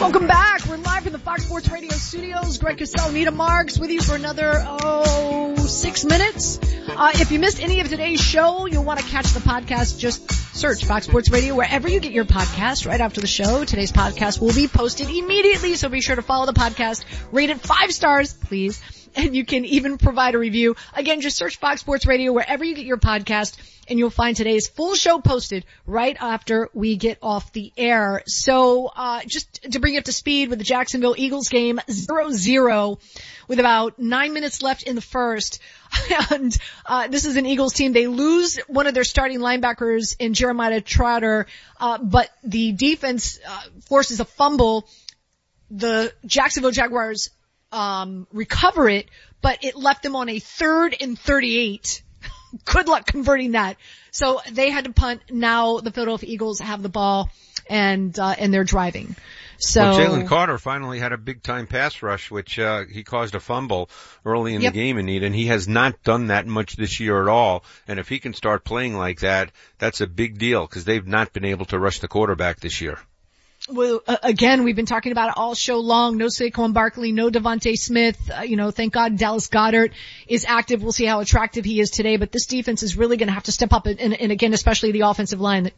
Welcome back. We're live from the Fox Sports Radio studios. Greg Cosell, Nita Marks with you for another, 6 minutes. If you missed any of today's show, you'll want to catch the podcast. Just search Fox Sports Radio wherever you get your podcast right after the show. Today's podcast will be posted immediately, so be sure to follow the podcast. Rate it 5 stars, please. And you can even provide a review. Again, just search Fox Sports Radio wherever you get your podcast, and you'll find today's full show posted right after we get off the air. So, just to bring you up to speed with the Jacksonville Eagles game, 0-0 with about 9 minutes left in the first. And, this is an Eagles team. They lose one of their starting linebackers in Jeremiah Trotter, but the defense, forces a fumble. The Jacksonville Jaguars recover it, but it left them on a 3rd and 38. Good luck converting that. So they had to punt. Now the Philadelphia Eagles have the ball and they're driving. So well, Jalen Carter finally had a big time pass rush, which he caused a fumble early in the game, Anita, and he has not done that much this year at all. And if he can start playing like that, that's a big deal because they've not been able to rush the quarterback this year. Well, again, we've been talking about it all show long. No Saquon Barkley, no Devontae Smith. Thank God Dallas Goedert is active. We'll see how attractive he is today, but this defense is really going to have to step up. And again, especially the offensive line.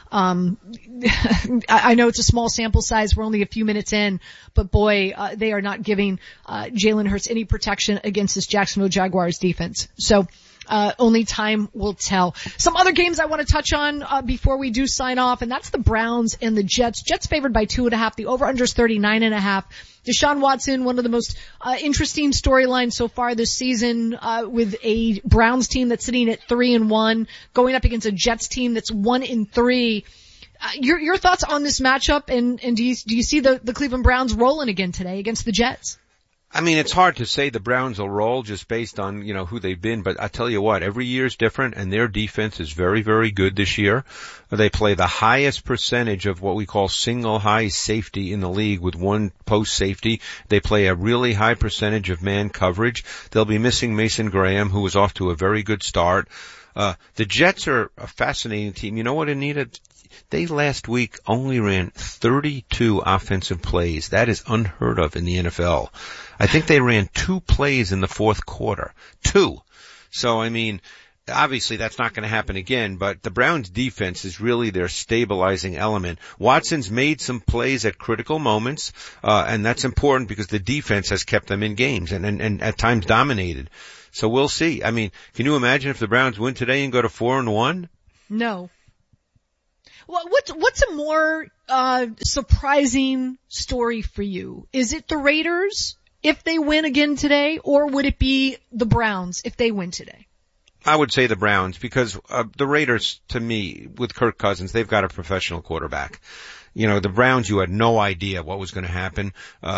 I know it's a small sample size. We're only a few minutes in, but boy, they are not giving, Jalen Hurts any protection against this Jacksonville Jaguars defense. So, only time will tell. Some other games I want to touch on, before we do sign off, and that's the Browns and the Jets. Jets favored by 2.5. The over-under is 39.5. Deshaun Watson, one of the most, interesting storylines so far this season, with a Browns team that's sitting at 3-1, going up against a Jets team that's 1-3. Your thoughts on this matchup, and do you see the Cleveland Browns rolling again today against the Jets? I mean, it's hard to say the Browns will roll just based on, who they've been, but I tell you what, every year is different and their defense is very, very good this year. They play the highest percentage of what we call single high safety in the league with one post safety. They play a really high percentage of man coverage. They'll be missing Mason Graham, who was off to a very good start. The Jets are a fascinating team. You know what, Anita? They last week only ran 32 offensive plays. That is unheard of in the NFL. I think they ran 2 plays in the fourth quarter. 2. So, I mean, obviously that's not going to happen again, but the Browns defense is really their stabilizing element. Watson's made some plays at critical moments, and that's important because the defense has kept them in games and at times dominated. So we'll see. I mean, can you imagine if the Browns win today and go to 4-1? No. Well, what's a more, surprising story for you? Is it the Raiders if they win again today, or would it be the Browns if they win today? I would say the Browns because, the Raiders, to me, with Kirk Cousins, they've got a professional quarterback. The Browns, you had no idea what was going to happen.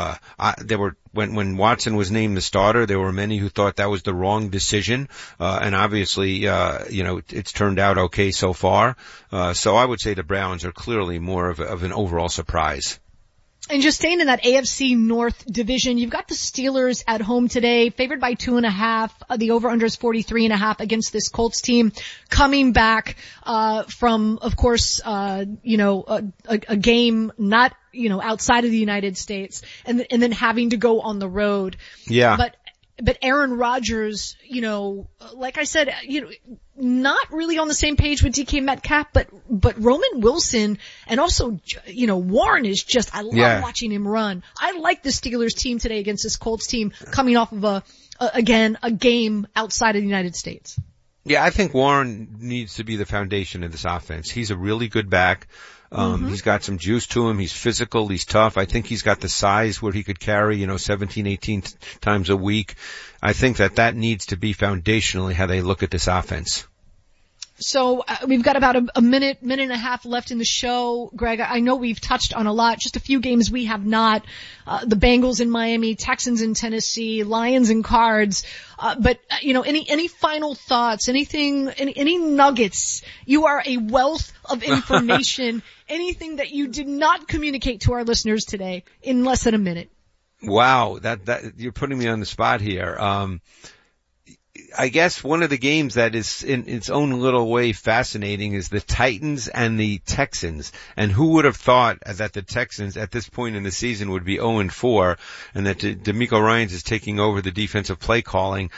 When Watson was named the starter, there were many who thought that was the wrong decision. And obviously, it's turned out okay so far. So I would say the Browns are clearly more of an overall surprise. And just staying in that AFC North division, you've got the Steelers at home today, favored by 2.5. The over-under is 43.5 against this Colts team, coming back from, of course, a game not, outside of the United States, and then having to go on the road. Yeah. But Aaron Rodgers, like I said, not really on the same page with DK Metcalf, but Roman Wilson and also, Warren is just, I love watching him run. I like the Steelers team today against this Colts team coming off of a game outside of the United States. Yeah, I think Warren needs to be the foundation of this offense. He's a really good back. He's got some juice to him. He's physical. He's tough. I think he's got the size where he could carry, 17, 18 times a week. I think that needs to be foundationally how they look at this offense. So we've got about a minute and a half left in the show. Greg, I know we've touched on a lot, just a few games we have not. The Bengals in Miami, Texans in Tennessee, Lions and Cards. But any final thoughts, any nuggets? You are a wealth of information. Anything that you did not communicate to our listeners today in less than a minute? Wow, that you're putting me on the spot here. I guess one of the games that is in its own little way fascinating is the Titans and the Texans. And who would have thought that the Texans at this point in the season would be 0-4 and that DeMeco Ryans is taking over the defensive play calling.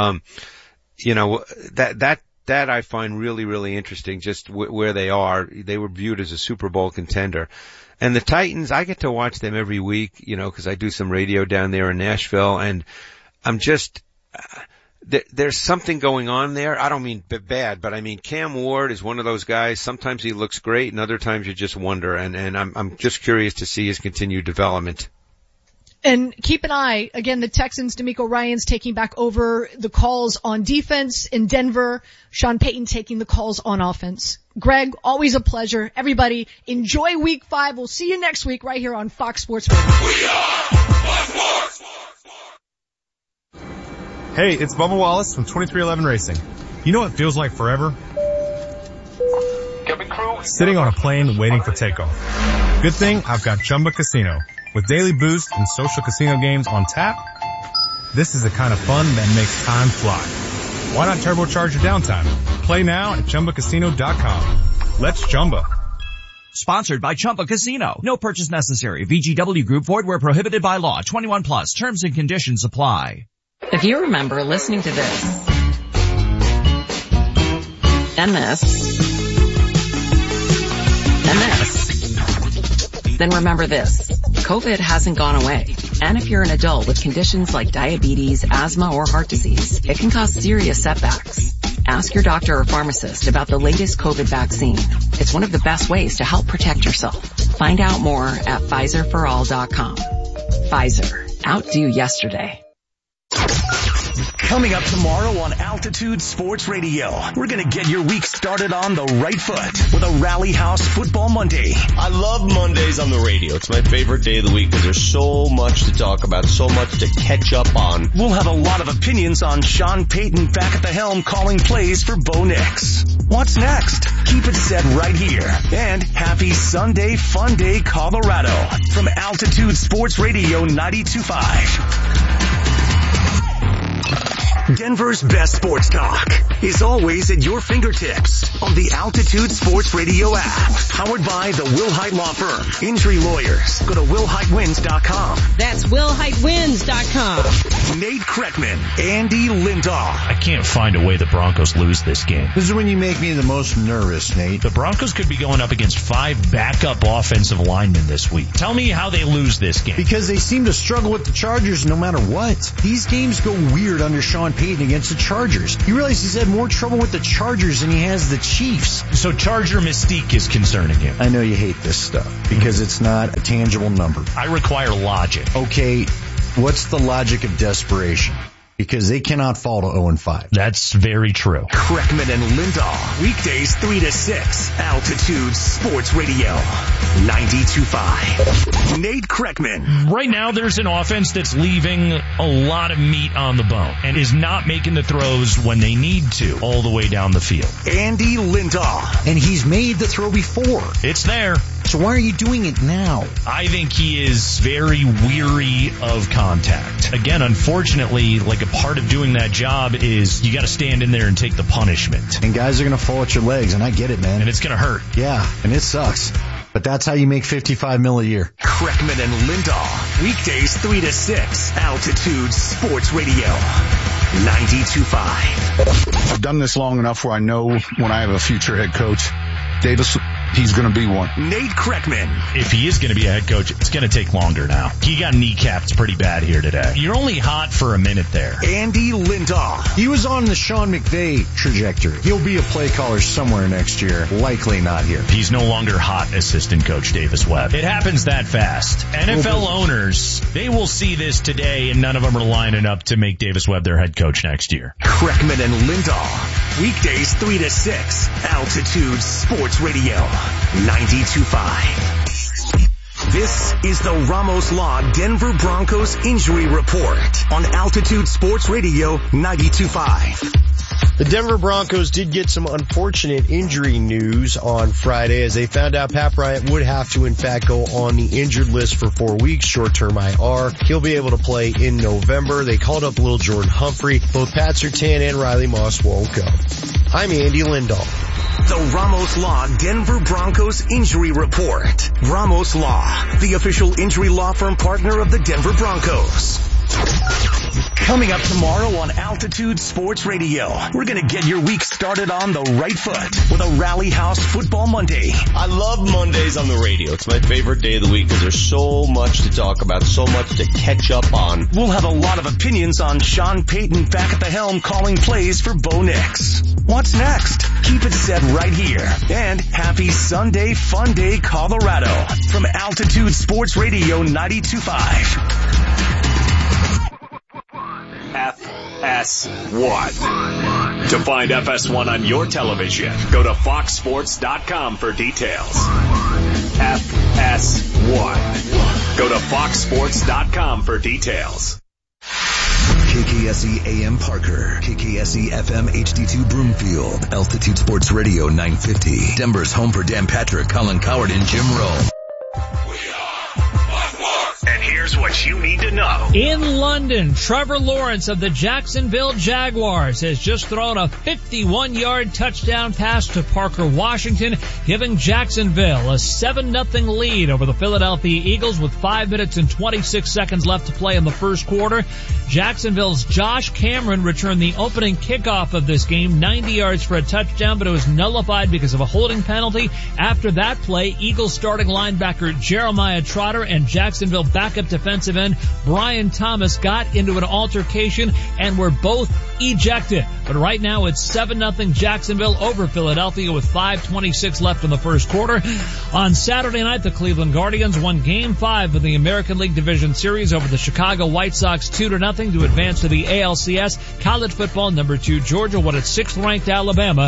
That I find really, really interesting, just where they are. They were viewed as a Super Bowl contender. And the Titans, I get to watch them every week, because I do some radio down there in Nashville, and I'm just, there's something going on there. I don't mean bad, but I mean Cam Ward is one of those guys. Sometimes he looks great, and other times you just wonder, and I'm just curious to see his continued development. And keep an eye, again, the Texans, DeMeco Ryans taking back over the calls on defense in Denver, Sean Payton taking the calls on offense. Greg, always a pleasure. Everybody, enjoy Week 5. We'll see you next week right here on Fox Sports Radio. We are Fox Sports! Hey, it's Bubba Wallace from 2311 Racing. You know what feels like forever? Sitting on a plane waiting for takeoff. Good thing I've got Chumba Casino. With daily boost and social casino games on tap, this is the kind of fun that makes time fly. Why not turbocharge your downtime? Play now at ChumbaCasino.com. Let's Chumba. Sponsored by Chumba Casino. No purchase necessary. VGW Group. Void where prohibited by law. 21 plus. Terms and conditions apply. If you remember listening to this and this and this, then remember this. COVID hasn't gone away. And if you're an adult with conditions like diabetes, asthma, or heart disease, it can cause serious setbacks. Ask your doctor or pharmacist about the latest COVID vaccine. It's one of the best ways to help protect yourself. Find out more at PfizerForAll.com. Pfizer. Outdo yesterday. Coming up tomorrow on Altitude Sports Radio, we're going to get your week started on the right foot with a Rally House Football Monday. I love Mondays on the radio. It's my favorite day of the week because there's so much to talk about, so much to catch up on. We'll have a lot of opinions on Sean Payton back at the helm calling plays for Bo Nix. What's next? Keep it set right here. And happy Sunday Fun Day, Colorado from Altitude Sports Radio 92.5. Denver's best sports talk is always at your fingertips on the Altitude Sports Radio app. Powered by the Wilhite Law Firm. Injury lawyers. Go to WilhiteWins.com. That's WilhiteWins.com. Nate Kreckman, Andy Lindahl. I can't find a way the Broncos lose this game. This is when you make me the most nervous, Nate. The Broncos could be going up against 5 backup offensive linemen this week. Tell me how they lose this game. Because they seem to struggle with the Chargers no matter what. These games go weird under Sean Payton against the Chargers. You realize he's had more trouble with the Chargers than he has the Chiefs. So Charger mystique is concerning him. I know you hate this stuff because it's not a tangible number. I require logic. Okay, what's the logic of desperation? Because they cannot fall to 0-5. That's very true. Kreckman and Lindahl. Weekdays 3 to 6. Altitude Sports Radio 92.5. Nate Kreckman. Right now there's an offense that's leaving a lot of meat on the bone and is not making the throws when they need to all the way down the field. Andy Lindahl. And he's made the throw before. It's there. So why are you doing it now? I think he is very weary of contact. Again, unfortunately, like a part of doing that job is you got to stand in there and take the punishment. And guys are going to fall at your legs, and I get it, man. And it's going to hurt. Yeah, and it sucks. But that's how you make $55 million a year. Kreckman and Lindahl. Weekdays 3 to 6. Altitude Sports Radio 92.5. I've done this long enough where I know when I have a future head coach, Davis, he's going to be one. Nate Kreckman. If he is going to be a head coach, it's going to take longer now. He got kneecapped pretty bad here today. You're only hot for a minute there. Andy Lindahl. He was on the Sean McVay trajectory. He'll be a play caller somewhere next year. Likely not here. He's no longer hot assistant coach Davis Webb. It happens that fast. NFL owners, they will see this today, and none of them are lining up to make Davis Webb their head coach next year. Kreckman and Lindahl. Weekdays 3 to 6. Altitude Sports Radio 92.5. This is the Ramos Law Denver Broncos Injury Report on Altitude Sports Radio 92.5. The Denver Broncos did get some unfortunate injury news on Friday as they found out Pat Bryant would have to in fact go on the injured list for 4 weeks, short-term IR. He'll be able to play in November. They called up little Jordan Humphrey. Both Pat Surtain and Riley Moss won't go. I'm Andy Lindahl. The Ramos Law Denver Broncos Injury Report. Ramos Law, the official injury law firm partner of the Denver Broncos. Coming up tomorrow on Altitude Sports Radio, we're going to get your week started on the right foot with a Rally House Football Monday. I love Mondays on the radio. It's my favorite day of the week because there's so much to talk about, so much to catch up on. We'll have a lot of opinions on Sean Payton back at the helm calling plays for Bo Nix. What's next? Keep it set right here. And happy Sunday Fun Day, Colorado from Altitude Sports Radio 92.5. FS1. To find FS1 on your television, go to foxsports.com for details. FS1. Go to foxsports.com for details. KKSE AM Parker, KKSE FM HD2 Broomfield, Altitude Sports Radio 950, Denver's home for Dan Patrick, Colin Coward, and Jim Rowe. And here's what you need to know. In London, Trevor Lawrence of the Jacksonville Jaguars has just thrown a 51-yard touchdown pass to Parker Washington, giving Jacksonville a 7-0 lead over the Philadelphia Eagles with 5 minutes and 26 seconds left to play in the first quarter. Jacksonville's Josh Cameron returned the opening kickoff of this game, 90 yards for a touchdown, but it was nullified because of a holding penalty. After that play, Eagles starting linebacker Jeremiah Trotter and Jacksonville backup defensive end Brian Thomas got into an altercation and were both ejected. But right now it's 7-0 Jacksonville over Philadelphia with 5:26 left in the first quarter. On Saturday night, the Cleveland Guardians won Game 5 of the American League Division Series over the Chicago White Sox 2-0 to advance to the ALCS. College football, number 2 Georgia won its 6th-ranked Alabama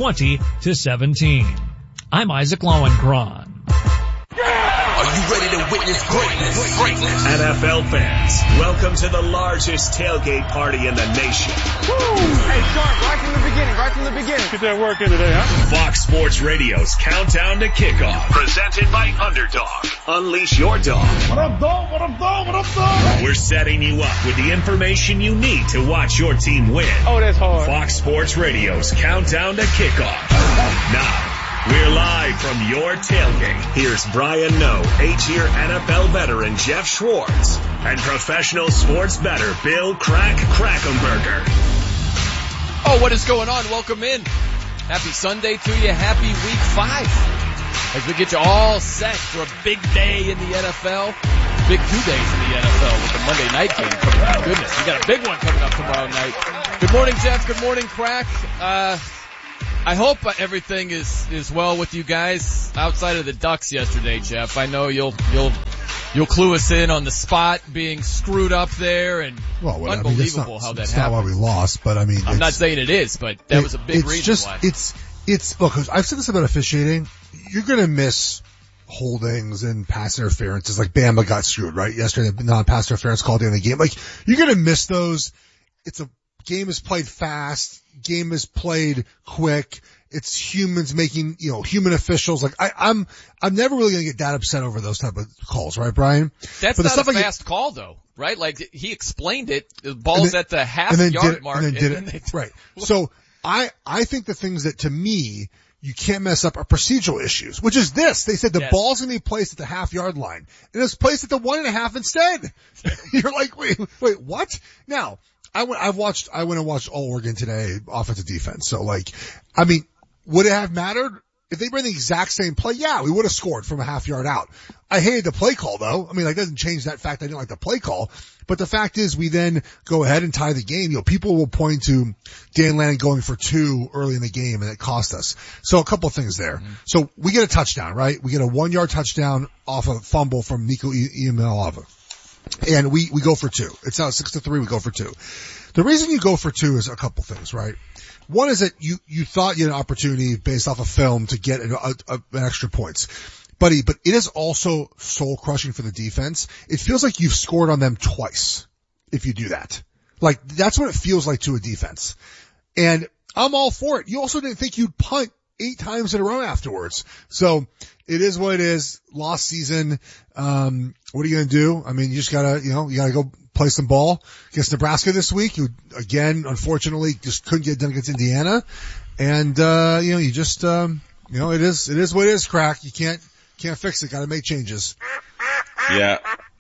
20-17. I'm Isaac Lowenkron. Are you ready to witness greatness? NFL fans, welcome to the largest tailgate party in the nation. Woo! Hey, Sharp, right from the beginning. Get that work in today, huh? Fox Sports Radio's Countdown to Kickoff, presented by Underdog. Unleash your dog. What up, dog? What up, dog? What up, dog? We're setting you up with the information you need to watch your team win. Oh, that's hard. Fox Sports Radio's Countdown to Kickoff. Now, we're live from your tailgate. Here's Brian Noe, 8-year NFL veteran Jeff Schwartz, and professional sports bettor Bill Krackomberger. Oh, what is going on? Welcome in. Happy Sunday to you. Happy Week 5. As we get you all set for a big day in the NFL. Big 2 days in the NFL with the Monday night game coming up. Goodness, we got a big one coming up tomorrow night. Good morning, Jeff. Good morning, Crack. I hope everything is well with you guys outside of the Ducks yesterday, Jeff. I know you'll clue us in on the spot being screwed up there and unbelievable how that happened. It's not why we lost, but I mean, I'm not saying it is, but that was a big reason why. Look, I've said this about officiating. You're gonna miss holdings and pass interferences. Like Bama got screwed, right? Yesterday, the non-pass interference called in the game. Like, you're gonna miss those. Game is played fast. Game is played quick. It's humans making, human officials. Like, I'm never really gonna get that upset over those type of calls, right, Brian? That's not a fast call though, right? Like, he explained it. The ball's at the half-yard mark. And then did it. Right. So, I think the things that, to me, you can't mess up are procedural issues, which is this. They said the ball's going to be placed at the half-yard line, and it's placed at the 1.5 instead. You're like, wait, what? Now, I went and watched All Oregon today, offensive defense. So, would it have mattered? If they ran the exact same play, yeah, we would have scored from a half-yard out. I hated the play call, though. It doesn't change that fact I didn't like the play call. But the fact is, we then go ahead and tie the game. People will point to Dan Lanning going for 2 early in the game, and it cost us. So a couple of things there. Mm-hmm. So we get a touchdown, right? We get a 1-yard touchdown off a fumble from Nico Iamaleava. And we go for 2. It's now 6-3, we go for 2. The reason you go for 2 is a couple things, right? One is that you thought you had an opportunity based off of film to get an extra points. But it is also soul crushing for the defense. It feels like you've scored on them twice if you do that. Like, that's what it feels like to a defense. And I'm all for it. You also didn't think you'd punt 8 times in a row afterwards. So it is what it is. Lost season. What are you going to do? I mean, you just gotta, you gotta go play some ball against Nebraska this week. You, again, unfortunately, just couldn't get it done against Indiana. And, you just, it is what it is, Crack. You can't fix it. Gotta make changes. Yeah.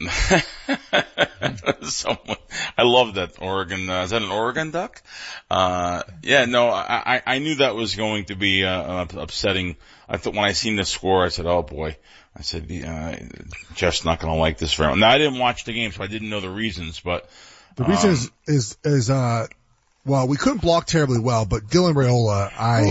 I love that Oregon, is that an Oregon Duck? I knew that was going to be, upsetting. I thought when I seen the score, I said, oh boy. I said, Jeff's not gonna like this very much. Now I didn't watch the game, so I didn't know the reasons, but. The reason is, well, we couldn't block terribly well, but Dylan Raiola,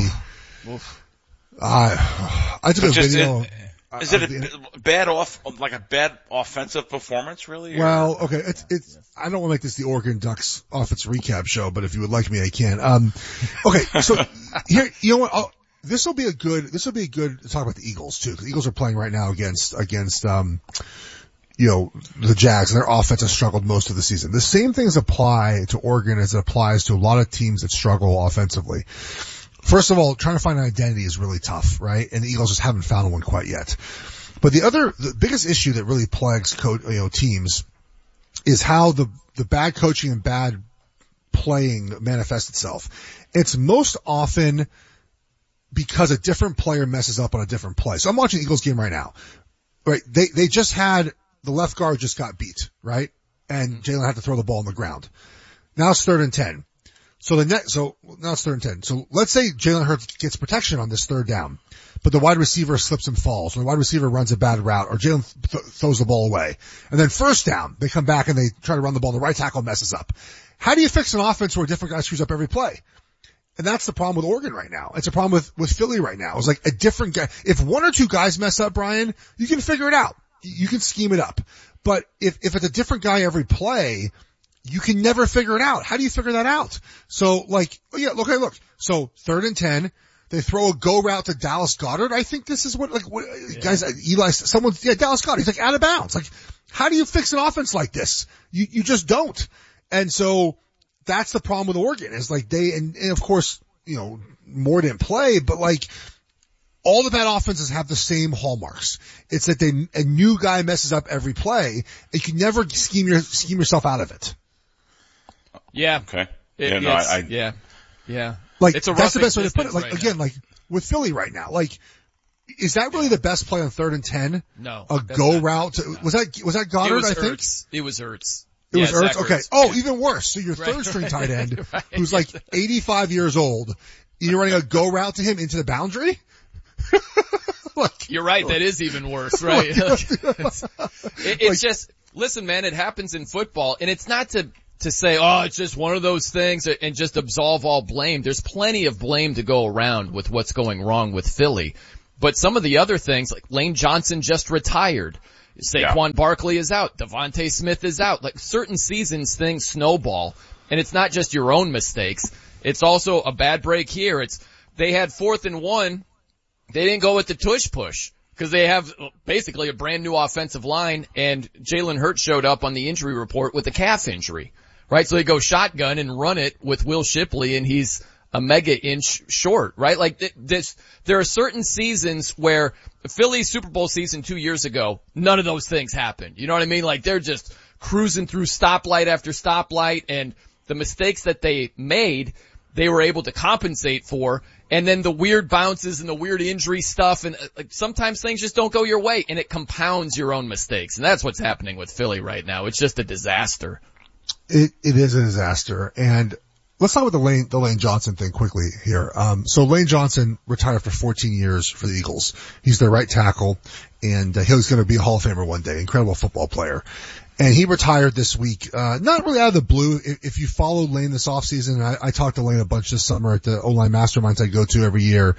I took a video. Is it a bad offensive performance, really? Well, okay, it's, I don't want to make this the Oregon Ducks offense recap show, but if you would like me, I can. Okay, so here, you know what, this will be good to talk about the Eagles too, because the Eagles are playing right now against, the Jags, and their offense has struggled most of the season. The same things apply to Oregon as it applies to a lot of teams that struggle offensively. First of all, trying to find an identity is really tough, right? And the Eagles just haven't found one quite yet. But the biggest issue that really plagues teams is how the bad coaching and bad playing manifests itself. It's most often because a different player messes up on a different play. So I'm watching the Eagles game right now. Right? They just had, the left guard just got beat, right? And Jalen had to throw the ball on the ground. Now it's 3rd and 10. So now it's 3rd and 10. So let's say Jalen Hurts gets protection on this 3rd down, but the wide receiver slips and falls, or the wide receiver runs a bad route, or Jalen throws the ball away. And then 1st down, they come back and they try to run the ball, and the right tackle messes up. How do you fix an offense where a different guy screws up every play? And that's the problem with Oregon right now. It's a problem with Philly right now. It's like a different guy. If 1 or 2 guys mess up, Brian, you can figure it out. You can scheme it up. But if it's a different guy every play, you can never figure it out. How do you figure that out? So look. So 3rd and 10, they throw a go route to Dallas Goedert. I think this is Dallas Goedert. He's like out of bounds. Like, how do you fix an offense like this? You just don't. And so that's the problem with Oregon is like and of course, Moore didn't play, but like all the bad offenses have the same hallmarks. It's that a new guy messes up every play and you can never scheme yourself out of it. Yeah. Okay. Yeah. Like, it's a that's the best way to put it. Like, right again, like, with Philly right now, like, is that really the best play on 3rd and 10? No. A go route was that Goddard, I think? It was Ertz. It was Ertz? Okay. Ertz. Oh, even worse. So your 3rd string tight end, who's like 85 years old, you're running a go route to him into the boundary? You're right. That is even worse, right? It's just, listen, man, it happens in football, and it's not to say, it's just one of those things and just absolve all blame. There's plenty of blame to go around with what's going wrong with Philly. But some of the other things, like Lane Johnson just retired. Saquon Barkley is out. Devontae Smith is out. Like, certain seasons things snowball, and it's not just your own mistakes. It's also a bad break here. They had 4th and 1. They didn't go with the tush push because they have basically a brand new offensive line, and Jalen Hurts showed up on the injury report with a calf injury. Right? So they go shotgun and run it with Will Shipley, and he's a mega inch short, right? Like there are certain seasons where Philly's Super Bowl season 2 years ago, none of those things happened. You know what I mean? Like, they're just cruising through stoplight after stoplight, and the mistakes that they made, they were able to compensate for. And then the weird bounces and the weird injury stuff, and like, sometimes things just don't go your way, and it compounds your own mistakes. And that's what's happening with Philly right now. It's just a disaster. It is a disaster. And let's talk about the Lane Johnson thing quickly here. So Lane Johnson retired for 14 years for the Eagles. He's their right tackle, and he's going to be a Hall of Famer one day. Incredible football player. And he retired this week, not really out of the blue. If you followed Lane this offseason, I talked to Lane a bunch this summer at the O-line masterminds I go to every year.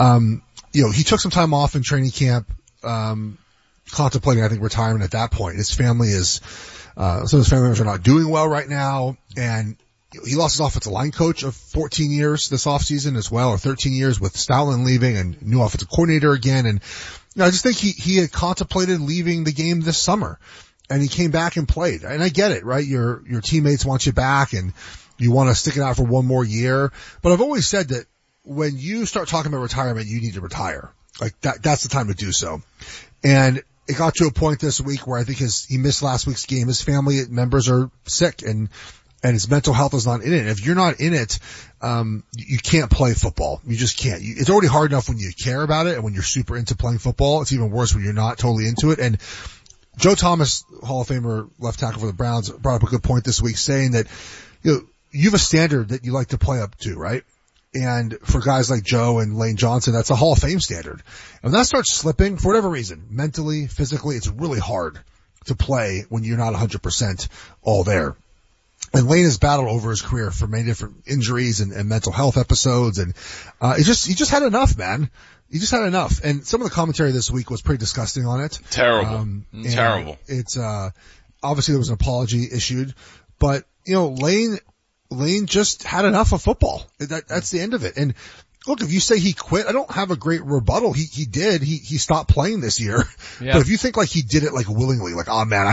He took some time off in training camp, contemplating, I think, retirement at that point. His family is, some of his family members are not doing well right now, and he lost his offensive line coach of 14 years this offseason as well, or 13 years with Stoutland leaving and new offensive coordinator again. And I just think he had contemplated leaving the game this summer, and he came back and played. And I get it, right? Your teammates want you back, and You want to stick it out for one more year. But I've always said that when you start talking about retirement, you need to retire. Like that's the time to do so. And it got to a point this week where I think he missed last week's game. His family members are sick and his mental health is not in it. If you're not in it, you can't play football. You just can't. It's already hard enough when you care about it and when you're super into playing football. It's even worse when you're not totally into it. And Joe Thomas, Hall of Famer, left tackle for the Browns, brought up a good point this week saying that, you have a standard that you like to play up to, right? And for guys like Joe and Lane Johnson, that's a Hall of Fame standard. And when that starts slipping, for whatever reason, mentally, physically, it's really hard to play when you're not 100% all there. And Lane has battled over his career for many different injuries and mental health episodes. And, he just had enough, man. He just had enough. And some of the commentary this week was pretty disgusting on it. Terrible. Terrible. It's, obviously there was an apology issued, but, Lane just had enough of football. That's the end of it. And look, if you say he quit, I don't have a great rebuttal. He did. He stopped playing this year. Yeah. But if you think like he did it like willingly, like, oh man,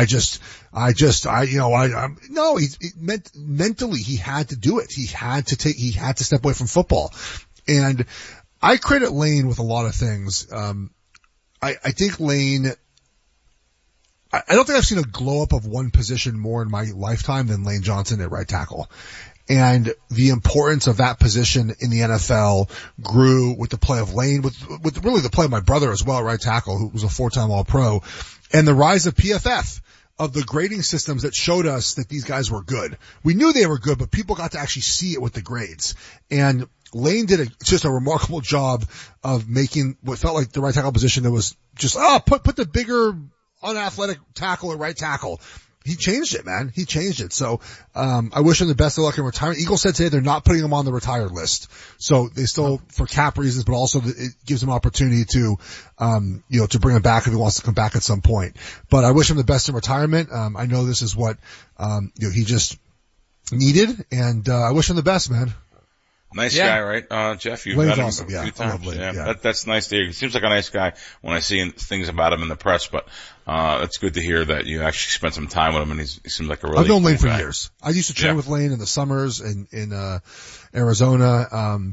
mentally he had to do it. He had to step away from football. And I credit Lane with a lot of things. I think Lane, I don't think I've seen a glow up of one position more in my lifetime than Lane Johnson at right tackle. And the importance of that position in the NFL grew with the play of Lane, with really the play of my brother as well, right tackle, who was a 4-time All-Pro, and the rise of PFF, of the grading systems that showed us that these guys were good. We knew they were good, but people got to actually see it with the grades. And Lane did just a remarkable job of making what felt like the right tackle position that was just, put the bigger, unathletic tackle at right tackle. He changed it, man. He changed it. So, I wish him the best of luck in retirement. Eagles said today they're not putting him on the retired list. So they still, for cap reasons, but also it gives him opportunity to, to bring him back if he wants to come back at some point. But I wish him the best in retirement. I know this is what, he just needed, and, I wish him the best, man. Nice guy, right? Jeff, you've Lane's met him awesome, a few times. That's nice to hear. He seems like a nice guy when I see things about him in the press, but it's good to hear that you actually spent some time with him, and he seems like a really I've known Lane cool for guy. years. I used to train with Lane in the summers in Arizona,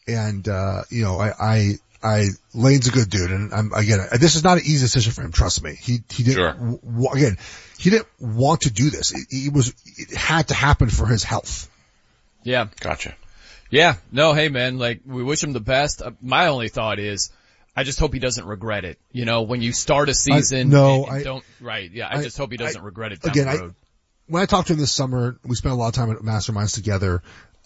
Lane's a good dude, and I get it. This is not an easy decision for him, trust me. He didn't, he didn't want to do this. It had to happen for his health. Yeah. Gotcha. Yeah. No, hey man, we wish him the best. My only thought is, I just hope he doesn't regret it. When you start a season, I just hope he doesn't regret it down the road. When I talked to him this summer, we spent a lot of time at Masterminds together.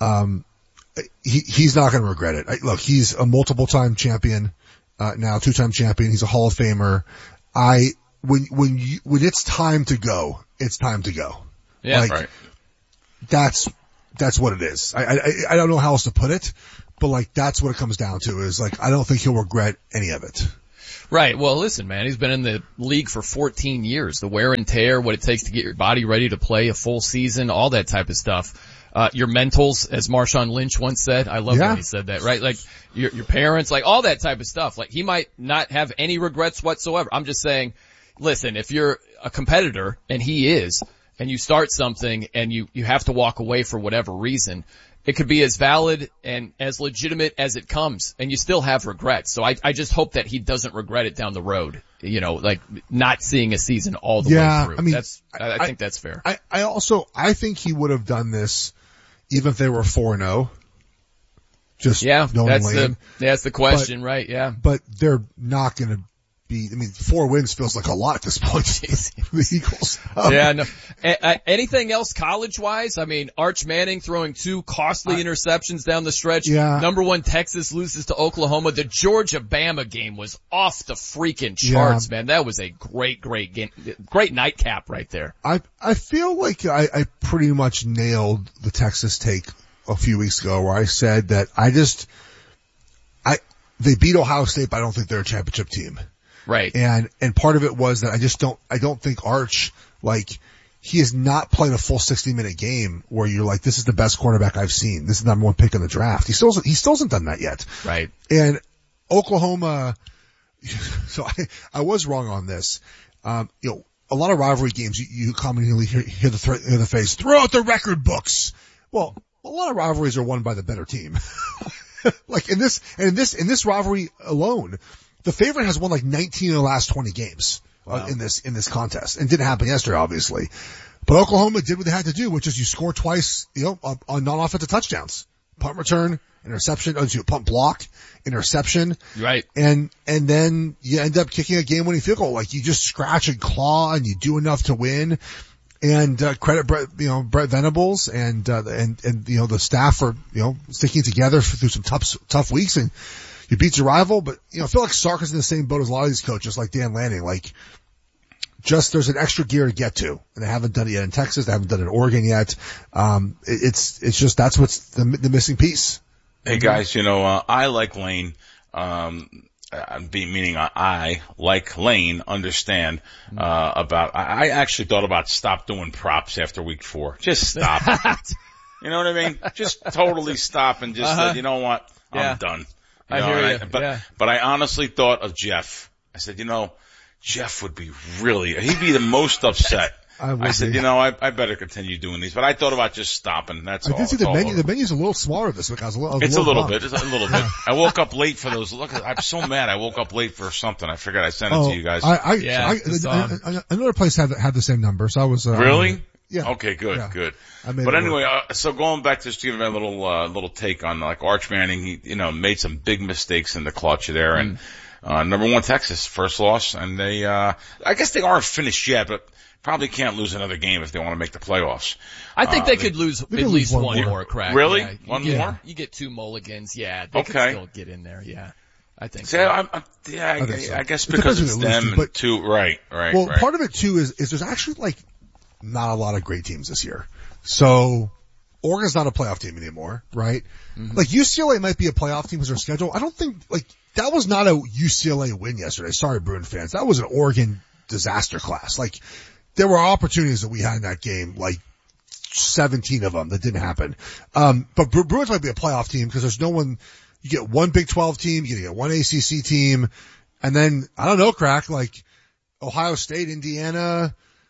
He's not going to regret it. Look, he's a multiple-time champion, now 2-time champion. He's a Hall of Famer. When it's time to go, it's time to go. Yeah, right. That's what it is. I don't know how else to put it, but that's what it comes down to is I don't think he'll regret any of it. Right. Well, listen, man, he's been in the league for 14 years. The wear and tear, what it takes to get your body ready to play a full season, all that type of stuff. Your mentals, as Marshawn Lynch once said. I love when he said that, right? Your parents, all that type of stuff. He might not have any regrets whatsoever. I'm just saying, listen, if you're a competitor, and he is, and you start something and you have to walk away for whatever reason, it could be as valid and as legitimate as it comes, and you still have regrets. So I just hope that he doesn't regret it down the road, not seeing a season all the way through. I mean, I think that's fair. I think he would have done this even if they were 4-0. Just knowing Lane. That's the question, right? Yeah. But they're not going to be, 4 wins feels like a lot at this point. The Eagles. Yeah, no. Anything else college-wise? Arch Manning throwing 2 costly interceptions down the stretch. Yeah. Number 1 Texas loses to Oklahoma. The Georgia-Bama game was off the freaking charts, man. That was a great game. Great nightcap right there. I feel like I pretty much nailed the Texas take a few weeks ago where I said that they beat Ohio State, but I don't think they're a championship team. Right. And part of it was that I don't think Arch, he has not played a full 60-minute game where you're like, this is the best quarterback I've seen. This is the number 1 pick in the draft. He still hasn't done that yet. Right. And Oklahoma, so I was wrong on this. A lot of rivalry games, you commonly hear the phrase, throw out the record books. Well, a lot of rivalries are won by the better team. Like in this rivalry alone, the favorite has won like 19 of the last 20 games in this contest, and didn't happen yesterday, obviously. But Oklahoma did what they had to do, which is you score twice, on non-offensive touchdowns, punt return, interception, punt block, interception. Right. And then you end up kicking a game-winning field goal. Like you just scratch and claw and you do enough to win. And, credit Brett Venables and the staff for, sticking together through some tough weeks, and you beat your rival. But, I feel like Sark is in the same boat as a lot of these coaches, like Dan Lanning. Like, just there's an extra gear to get to, and they haven't done it yet in Texas. They haven't done it in Oregon yet. It's just that's what's the missing piece. Hey guys, I like Lane. Meaning I, like Lane, understand, I actually thought about stop doing props after week 4. Just stop. You know what I mean? Just totally stop and just said, you know what? I'm done. I hear you. But I honestly thought of Jeff. I said, Jeff would be he'd be the most upset. I said, I better continue doing these, but I thought about just stopping. That's all. I did see the menu's a little smaller this week. It's a little bit. I woke up late for those. Look, I'm so mad. I woke up late for something. I forgot I sent it to you guys. Another place had the same number, so I was, really? Yeah. Okay, good, yeah. good. But anyway, so going back to just giving a little take on like Arch Manning, he, made some big mistakes in the clutch there, and, number 1 Texas, first loss, and they, I guess they aren't finished yet, but probably can't lose another game if they want to make the playoffs. I think they could lose at least one more, Craig. Really? Yeah, one more? You get 2 mulligans. Yeah, they could still get in there. Yeah, I think. So. I guess because it's them and 2. Right. Well, part of it too is there's actually like not a lot of great teams this year. So Oregon's not a playoff team anymore, right? Mm-hmm. Like UCLA might be a playoff team because their schedule. I don't think that was not a UCLA win yesterday. Sorry, Bruin fans. That was an Oregon disaster class. Like, there were opportunities that we had in that game, like 17 of them that didn't happen. But Bruins might be a playoff team because there's no one, you get one Big 12 team, you get one ACC team, and then, I don't know, like Ohio State, Indiana,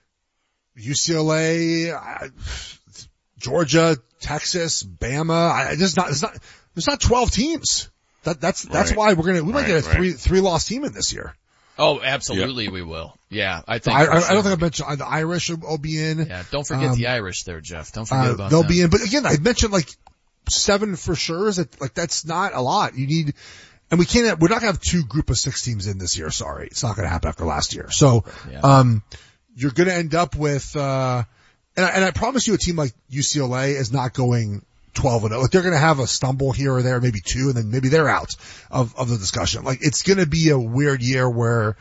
UCLA, Georgia, Texas, Bama. There's not 12 teams. That's why we might get a three loss team in this year. Oh, absolutely, we will. Yeah, I think. I don't think I mentioned the Irish will be in. Yeah, don't forget the Irish there, Jeff. Don't forget about they'll them. be in. But again, I mentioned like 7 for sure. That's not a lot. You need, and we're not gonna have 2 group of 6 teams in this year. Sorry, it's not gonna happen after last year. So, you're gonna end up with, and I promise you, a team like UCLA is not going 12-0. Like, they're going to have a stumble here or there, maybe 2, and then maybe they're out of the discussion. Like, it's going to be a weird year where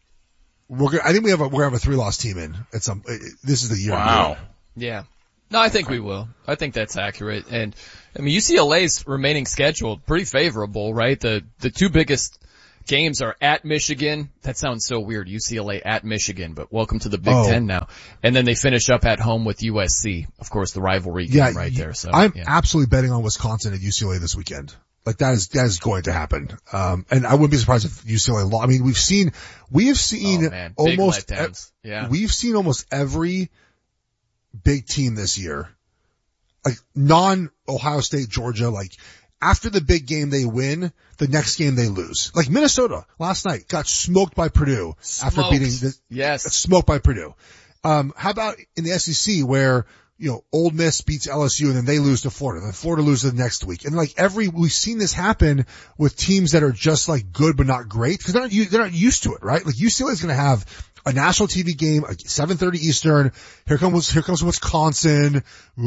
I think we're going to have a 3-loss team in at some. This is the year. Wow. Yeah. No, I think we will. I think that's accurate. And I mean, UCLA's remaining schedule pretty favorable, right? The 2 biggest games are at Michigan. That sounds so weird. UCLA at Michigan, but welcome to the Big Ten now. And then they finish up at home with USC. Of course, the rivalry game right there. So I'm absolutely betting on Wisconsin at UCLA this weekend. Like that is going to happen. And I wouldn't be surprised if UCLA I mean, we've seen almost, we've seen almost every big team this year, like non-Ohio State, Georgia, like after the big game they win, the next game they lose. Like Minnesota last night got smoked by Purdue after beating smoked by Purdue. How about in the SEC where, Ole Miss beats LSU and then they lose to Florida, then Florida loses the next week. And like we've seen this happen with teams that are just like good but not great because they're not used to it, right? Like UCLA is going to have a national TV game, 7:30 Eastern. Here comes Wisconsin.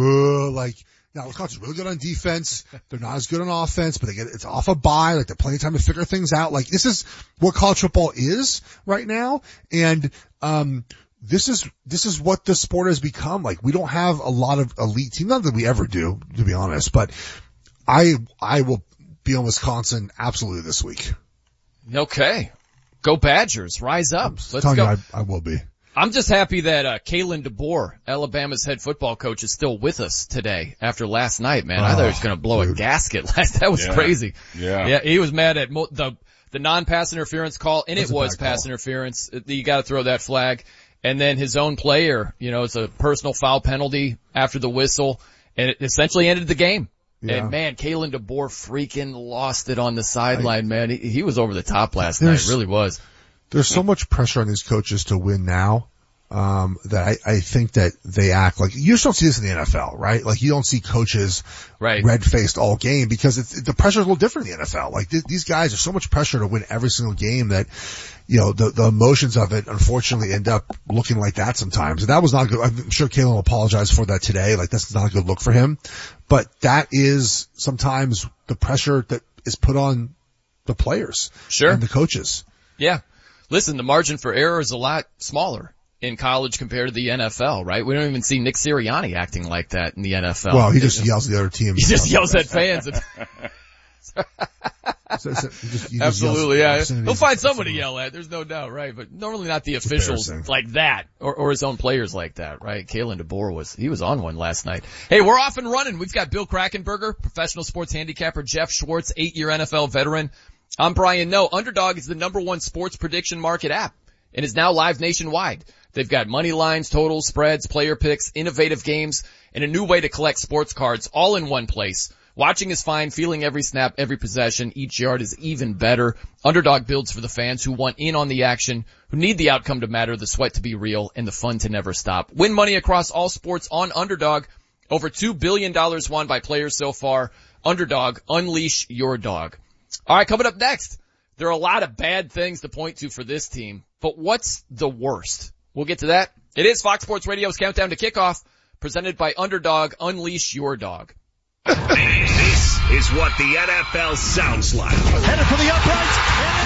Now, Wisconsin's really good on defense. They're not as good on offense, but it's off a bye. Like, they're plenty of time to figure things out. Like, this is what college football is right now. And, this is what the sport has become. Like, we don't have a lot of elite teams. Not that we ever do, to be honest, but I will be on Wisconsin absolutely this week. Okay. Go Badgers. Rise up. Let's go. I will be. I'm just happy that Kalen DeBoer, Alabama's head football coach, is still with us today after last night, man. I thought he was going to blow a gasket that was crazy. Yeah, he was mad at the non-pass interference call, and it was pass interference. You got to throw that flag. And then his own player, it's a personal foul penalty after the whistle, And it essentially ended the game. Yeah. And man, Kalen DeBoer freaking lost it on the sideline, man. He was over the top last night. Really was. There's so much pressure on these coaches to win now. That I think that they act like, you just don't see this in the NFL, right? Like you don't see coaches red-faced all game because the pressure's a little different in the NFL. Like these guys are so much pressure to win every single game that, you know, the emotions of it unfortunately end up looking like that sometimes. And that was not good. I'm sure Kalen will apologize for that today. Like that's not a good look for him. But that is sometimes the pressure that is put on the players and the coaches. Yeah. Listen, the margin for error is a lot smaller in college compared to the NFL, right? We don't even see Nick Sirianni acting like that in the NFL. Well, he just yells at the other team. He just yells at fans. Absolutely, yeah. He'll find someone to yell at, there's no doubt, right? But normally not the officials like that, or his own players like that, right? Kalen DeBoer he was on one last night. Hey, we're off and running. We've got Bill Krackomberger, professional sports handicapper, Jeff Schwartz, 8-year NFL veteran. I'm Brian Noe. Underdog is the #1 sports prediction market app and is now live nationwide. They've got money lines, totals, spreads, player picks, innovative games, and a new way to collect sports cards all in one place. Watching is fine. Feeling every snap, every possession, each yard is even better. Underdog builds for the fans who want in on the action, who need the outcome to matter, the sweat to be real, and the fun to never stop. Win money across all sports on Underdog. Over $2 billion won by players so far. Underdog, unleash your dog. All right, coming up next, there are a lot of bad things to point to for this team, but what's the worst? We'll get to that. It is Fox Sports Radio's Countdown to Kickoff, presented by Underdog. Unleash your dog. This is what the NFL sounds like. Headed for the uprights.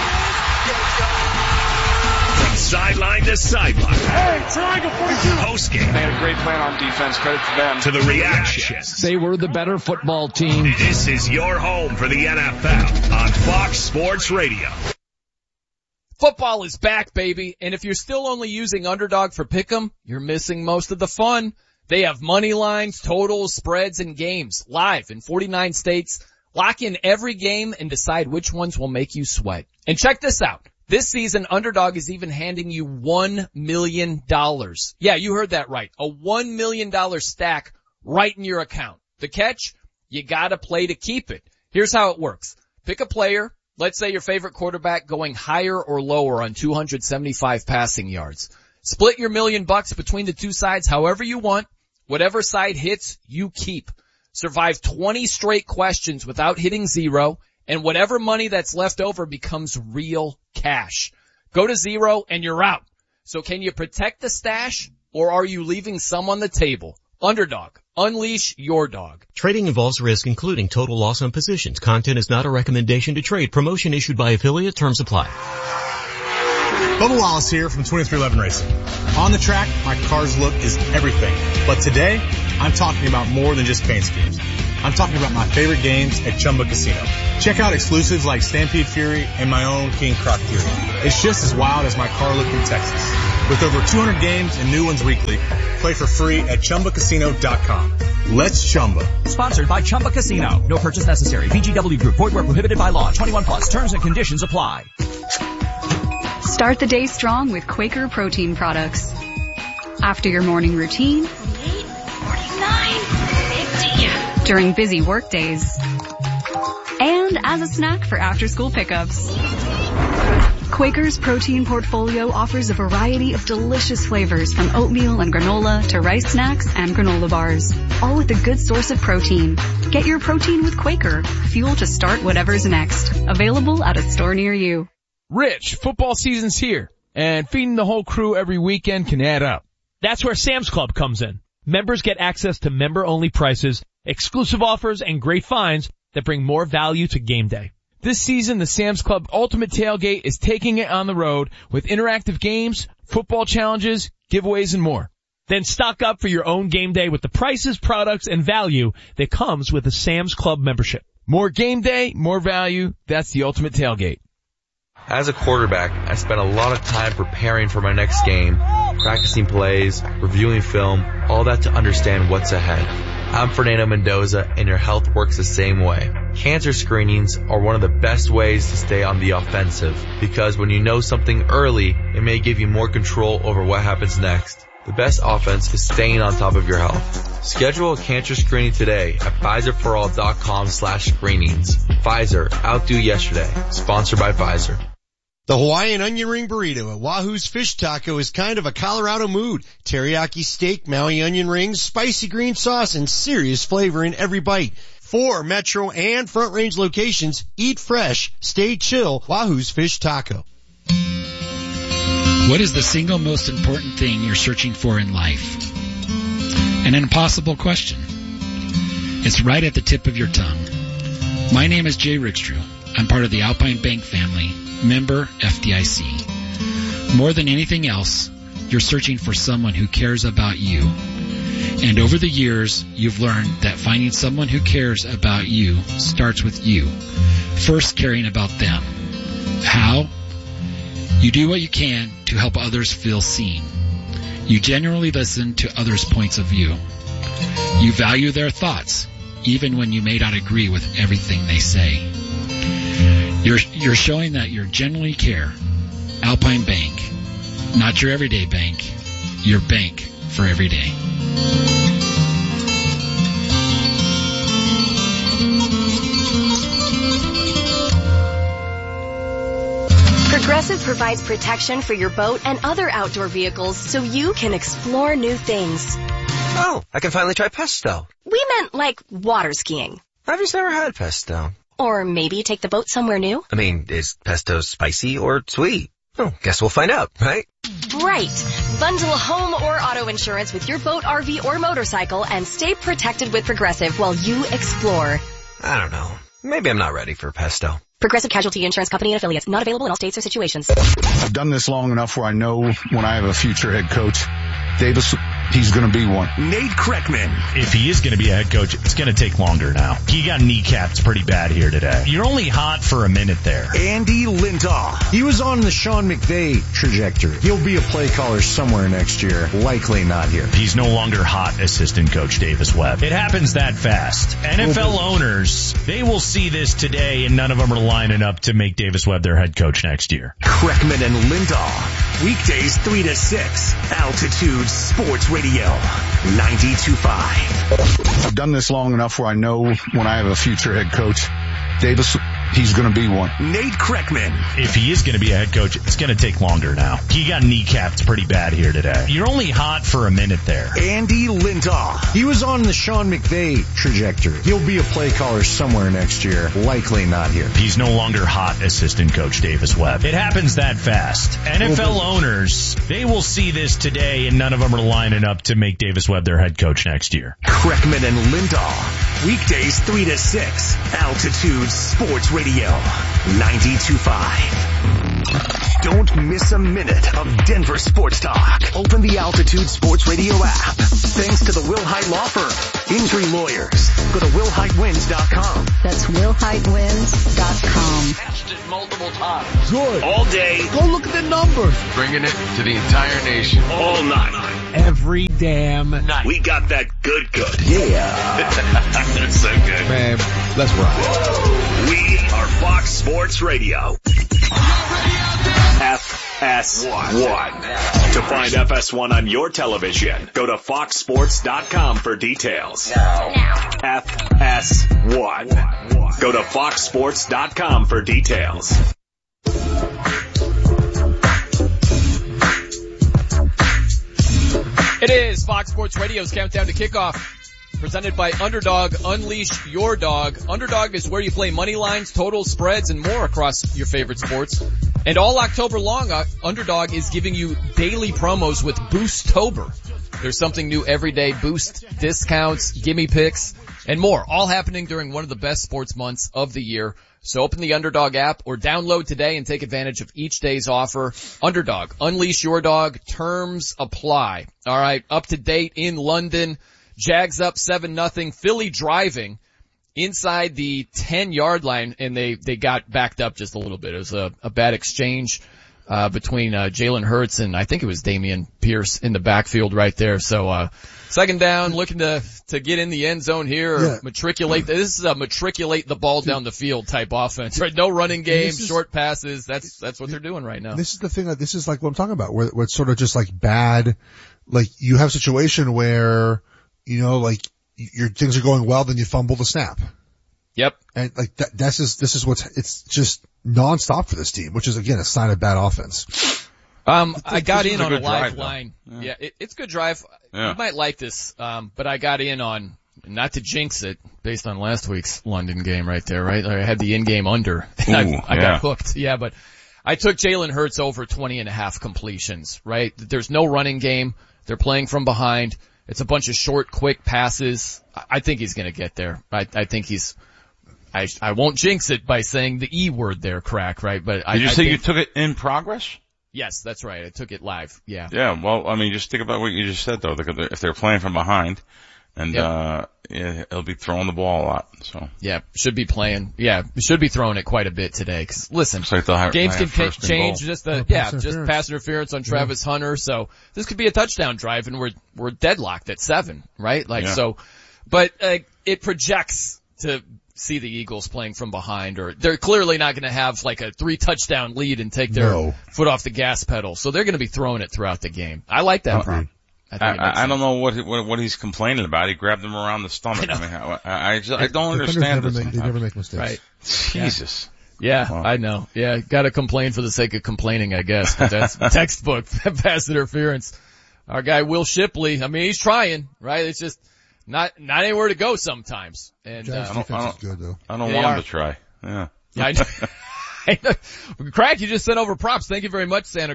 From sideline to sideline. Hey, triangle 42. Postgame. They had a great plan on defense. Credit to them. To the reactions. They were the better football team. This is your home for the NFL on Fox Sports Radio. Football is back, baby, and if you're still only using Underdog for pick'em, you're missing most of the fun. They have money lines, totals, spreads, and games live in 49 states. Lock in every game and decide which ones will make you sweat. And check this out. This season, Underdog is even handing you $1 million. Yeah, you heard that right. A $1 million stack right in your account. The catch? You gotta play to keep it. Here's how it works. Pick a player. Let's say your favorite quarterback going higher or lower on 275 passing yards. Split your $1 million between the two sides however you want. Whatever side hits, you keep. Survive 20 straight questions without hitting zero, and whatever money that's left over becomes real cash. Go to zero and you're out. So can you protect the stash, or are you leaving some on the table? Underdog. Unleash your dog. Trading involves risk, including total loss on positions. Content is not a recommendation to trade. Promotion issued by affiliate. Terms apply. Bubba Wallace here from 2311 Racing. On the track, my car's look is everything. But today, I'm talking about more than just paint schemes. I'm talking about my favorite games at Chumba Casino. Check out exclusives like Stampede Fury and my own King Croc Fury. It's just as wild as my car look in Texas. With over 200 games and new ones weekly, play for free at ChumbaCasino.com. Let's Chumba. Sponsored by Chumba Casino. No purchase necessary. VGW Group. Void where prohibited by law. 21 plus. Terms and conditions apply. Start the day strong with Quaker protein products. After your morning routine. 49, 50. During busy work days. And as a snack for after-school pickups. Quaker's protein portfolio offers a variety of delicious flavors from oatmeal and granola to rice snacks and granola bars, all with a good source of protein. Get your protein with Quaker, fuel to start whatever's next. Available at a store near you. Rich, football season's here, and feeding the whole crew every weekend can add up. That's where Sam's Club comes in. Members get access to member-only prices, exclusive offers, and great finds that bring more value to game day. This season, the Sam's Club Ultimate Tailgate is taking it on the road with interactive games, football challenges, giveaways, and more. Then stock up for your own game day with the prices, products, and value that comes with a Sam's Club membership. More game day, more value. That's the Ultimate Tailgate. As a quarterback, I spent a lot of time preparing for my next game, practicing plays, reviewing film, all that to understand what's ahead. I'm Fernando Mendoza, and your health works the same way. Cancer screenings are one of the best ways to stay on the offensive, because when you know something early, it may give you more control over what happens next. The best offense is staying on top of your health. Schedule a cancer screening today at PfizerForAll.com/screenings. Pfizer, outdo yesterday. Sponsored by Pfizer. The Hawaiian onion ring burrito at Wahoo's Fish Taco is kind of a Colorado mood. Teriyaki steak, Maui onion rings, spicy green sauce, and serious flavor in every bite. 4 Metro and Front Range locations. Eat fresh, stay chill. Wahoo's Fish Taco. What is the single most important thing you're searching for in life? An impossible question. It's right at the tip of your tongue. My name is Jay Rickstrew. I'm part of the Alpine Bank family, member FDIC. More than anything else, you're searching for someone who cares about you. And over the years, you've learned that finding someone who cares about you starts with you, first caring about them. How? You do what you can to help others feel seen. You genuinely listen to others' points of view. You value their thoughts, even when you may not agree with everything they say. You're showing that you genuinely care. Alpine Bank. Not your everyday bank. Your bank for every day. Progressive provides protection for your boat and other outdoor vehicles so you can explore new things. Oh, I can finally try pesto. We meant like water skiing. I've just never had pesto. Or maybe take the boat somewhere new. I mean, is pesto spicy or sweet? Oh, guess we'll find out, right? Right. Bundle home or auto insurance with your boat, RV, or motorcycle and stay protected with Progressive while you explore. I don't know. Maybe I'm not ready for pesto. Progressive Casualty Insurance Company and affiliates. Not available in all states or situations. I've done this long enough where I know when I have a future head coach, Davis, he's going to be one. Nate Kreckman. If he is going to be a head coach, it's going to take longer now. He got kneecapped pretty bad here today. You're only hot for a minute there. Andy Lindahl. He was on the Sean McVay trajectory. He'll be a play caller somewhere next year. Likely not here. He's no longer hot assistant coach Davis Webb. It happens that fast. NFL owners, they will see this today, and none of them are lining up to make Davis Webb their head coach next year. Kreckman and Lindahl. Weekdays 3 to 6. Altitude Sports Radio 92.5. I've done this long enough where I know when I have a future head coach, Davis, he's going to be one. Nate Kreckman. If he is going to be a head coach, it's going to take longer now. He got kneecapped pretty bad here today. You're only hot for a minute there. Andy Lindahl. He was on the Sean McVay trajectory. He'll be a play caller somewhere next year. Likely not here. He's no longer hot assistant coach Davis Webb. It happens that fast. NFL owners, they will see this today, and none of them are lining up to make Davis Webb their head coach next year. Kreckman and Lindahl. Weekdays 3 to 6. Altitude Sports Radio 92.5. Don't miss a minute of Denver sports talk. Open the Altitude Sports Radio app. Thanks to the Will Height Law Firm. Injury lawyers. Go to willheightwins.com. That's willheightwins.com. Tested multiple times. Good. All day. Go look at the numbers. Bringing it to the entire nation. All night. Every damn night. We got that good. Yeah. That's so good. Man, let's rock. We are Fox Sports Radio. FS1. To find FS1 on your television, go to foxsports.com for details. Now. FS1. Go to foxsports.com for details. It is Fox Sports Radio's Countdown to Kickoff. Presented by Underdog. Unleash your dog. Underdog is where you play money lines, totals, spreads, and more across your favorite sports. And all October long, Underdog is giving you daily promos with Boostober. There's something new every day. Boost discounts, gimme picks, and more. All happening during one of the best sports months of the year. So open the Underdog app or download today and take advantage of each day's offer. Underdog. Unleash your dog. Terms apply. All right. Up to date in London. Jags up 7-0. Philly driving inside the 10-yard line, and they got backed up just a little bit. It was a bad exchange between Jalen Hurts and I think it was Dameon Pierce in the backfield right there. So second down, looking to get in the end zone here. Yeah. Matriculate. This is a matriculate the ball down the field type offense, right? No running game, short passes. That's what they're doing right now. This is the thing. This is like what I'm talking about, where it's sort of just like bad. Like you have a situation where like your things are going well, then you fumble the snap. Yep. And like this is it's just nonstop for this team, which is again a sign of bad offense. I got in on a live drive, line. though. Yeah, it's a good drive. Yeah. You might like this, but I got in on, not to jinx it, based on last week's London game right there, right? I had the in-game under. I got hooked. Yeah, but I took Jalen Hurts over 20.5 completions, right? There's no running game. They're playing from behind. It's a bunch of short, quick passes. I think he's going to get there. I think he's. I won't jinx it by saying the E word there, Crack, right? But Did you say you took it in progress? Yes, that's right. I took it live. Yeah. Yeah. Well, I mean, just think about what you just said though. If they're playing from behind, and it'll be throwing the ball a lot. So yeah, should be playing. Yeah, should be throwing it quite a bit today. Because listen, games can change. Just pass interference on Travis Hunter. So this could be a touchdown drive, and we're deadlocked at 7, right? But it projects to see the Eagles playing from behind, or they're clearly not going to have like a 3 touchdown lead and take their foot off the gas pedal. So they're going to be throwing it throughout the game. I like that prop. I don't know what he's complaining about. He grabbed him around the stomach. I don't understand this. They never make mistakes. Right. Jesus. Yeah, wow. I know. Yeah, gotta complain for the sake of complaining, I guess. But that's textbook pass interference. Our guy Will Shipley, I mean, he's trying, right? It's just not anywhere to go sometimes. And I don't want him to try. Yeah. I know. Crack, you just sent over props. Thank you very much, Santa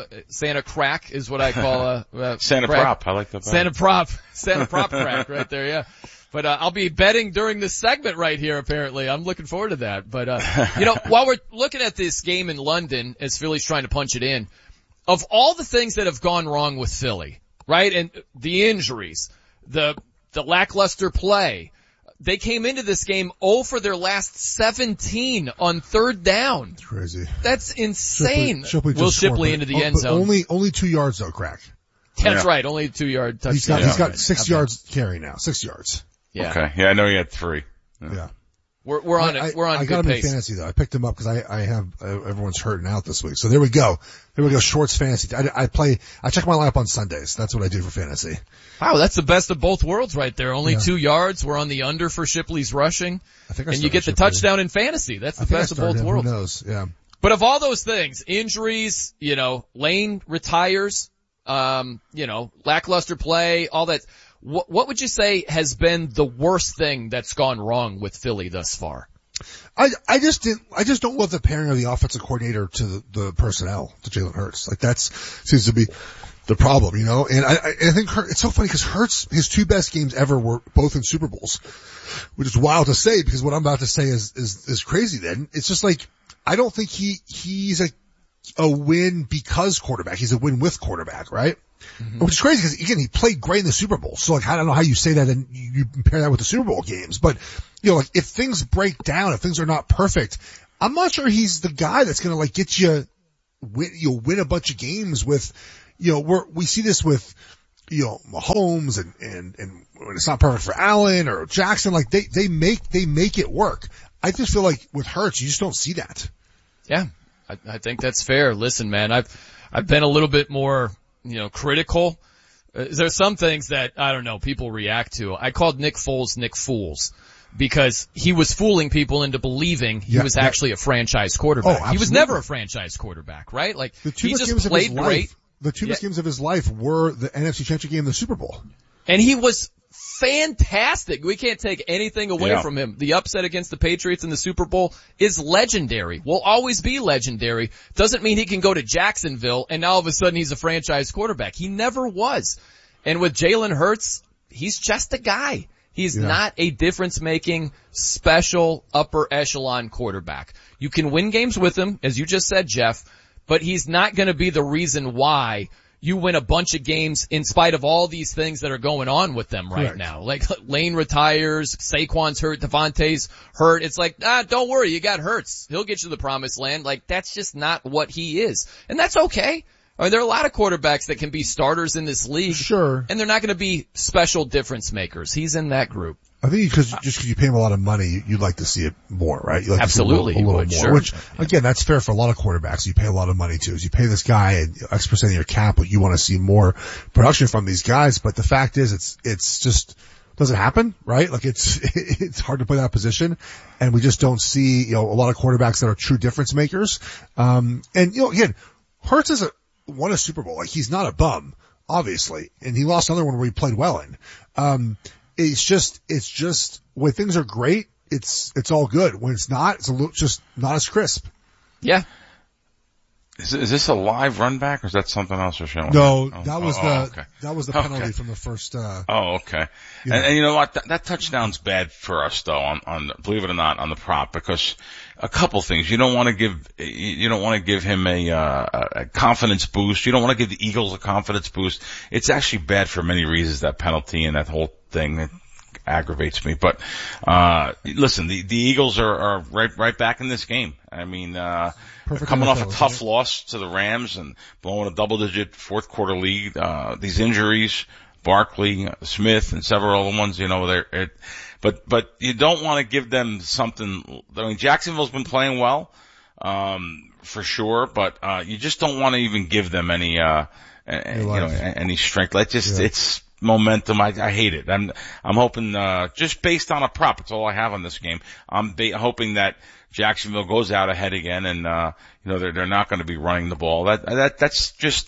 Crack is what I call Santa Crack. Prop. I like that. Santa Prop Crack right there. Yeah. But I'll be betting during this segment right here. Apparently, I'm looking forward to that. But while we're looking at this game in London, as Philly's trying to punch it in, of all the things that have gone wrong with Philly, right, and the injuries, the lackluster play. They came into this game 0 for their last 17 on 3rd down. That's crazy. That's insane. Will Shipley into the end zone. Only 2 yards though, Crack. That's right. Only a 2-yard touchdown. He's got 6 yards carry now. 6 yards. Yeah. Okay. Yeah, I know he had 3. Yeah. We're on it. We're on I good got him pace. in fantasy though. I picked him up because I have everyone's hurting out this week. So there we go. Shorts fantasy. I check my lineup on Sundays. That's what I do for fantasy. Wow, that's the best of both worlds right there. Only 2 yards. We're on the under for Shipley's rushing. And you get the touchdown in fantasy. That's the best of both worlds. Who knows? Yeah. But of all those things, injuries, Lane retires, lackluster play, all that. What would you say has been the worst thing that's gone wrong with Philly thus far? I just don't love the pairing of the offensive coordinator to the personnel, to Jalen Hurts. Like seems to be the problem, and I think it's so funny because Hurts, his 2 best games ever were both in Super Bowls, which is wild to say because what I'm about to say is crazy then. It's just like, I don't think he's a win because quarterback. He's a win with quarterback, right? Mm-hmm. Which is crazy because again, he played great in the Super Bowl. So I don't know how you say that and you compare that with the Super Bowl games, but if things break down, if things are not perfect, I'm not sure he's the guy that's going to get you win a bunch of games with, we see this with, Mahomes and when it's not perfect for Allen or Jackson, they make it work. I just feel like with Hurts, you just don't see that. Yeah. I think that's fair. Listen, man, I've been a little bit more, critical. There's some things that, I don't know, people react to. I called Nick Foles Nick Fools because he was fooling people into believing he was actually a franchise quarterback. Oh, he was never a franchise quarterback, right? He just played great. The 2 best games of his life were the NFC Championship game and the Super Bowl. And he was fantastic. We can't take anything away from him. The upset against the Patriots in the Super Bowl is legendary. Will always be legendary. Doesn't mean he can go to Jacksonville and now all of a sudden he's a franchise quarterback. He never was. And with Jalen Hurts, he's just a guy. He's not a difference-making, special, upper echelon quarterback. You can win games with him, as you just said, Jeff, but he's not going to be the reason why you win a bunch of games in spite of all these things that are going on with them right now. Like Lane retires, Saquon's hurt, Devontae's hurt. It's like, don't worry, you got Hurts. He'll get you to the promised land. That's just not what he is. And that's okay. I mean, there are a lot of quarterbacks that can be starters in this league. Sure. And they're not going to be special difference makers. He's in that group. I think because you pay him a lot of money, you'd like to see it more, right? You'd like Absolutely, to see a little more. sure. Which again, that's fair for a lot of quarterbacks. You pay a lot of money too. As you pay this guy and X% of your cap, but you want to see more production from these guys. But the fact is, it's just doesn't happen, right? Like it's hard to play that position, and we just don't see a lot of quarterbacks that are true difference makers. And again, Hurts won a Super Bowl. Like he's not a bum, obviously, and he lost another one where he played well in. It's just when things are great, it's all good. When it's not, it's just not as crisp. Yeah. Is this a live run back or is that something else you're showing? No, that was the penalty from the first, okay. And you know what? That touchdown's bad for us though on believe it or not, on the prop, because a couple things. You don't want to give him a confidence boost. You don't want to give the Eagles a confidence boost. It's actually bad for many reasons, that penalty and that whole thing. It aggravates me. But, listen, the Eagles are right back in this game. I mean, coming off a tough loss to the Rams and blowing a double-digit fourth quarter lead, these injuries, Barkley, Smith, and several other ones, but you don't want to give them something. I mean, Jacksonville's been playing well, for sure, but, you just don't want to even give them any strength. It's momentum. I hate it. I'm hoping, just based on a prop, it's all I have on this game. I'm hoping that Jacksonville goes out ahead again and, they're not going to be running the ball. That's just